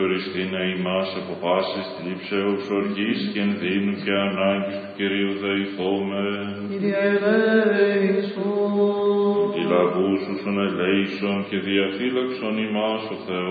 εκοριστήνε ημάς από πάσης θλίψεως, οργής και ενδύνου και ανάγκης του Κυρίου δεηθώμε. Κύριε ελέησον. Τη λαβούσουσον ελέησον και διαφύλαξον ημάς ο Θεός.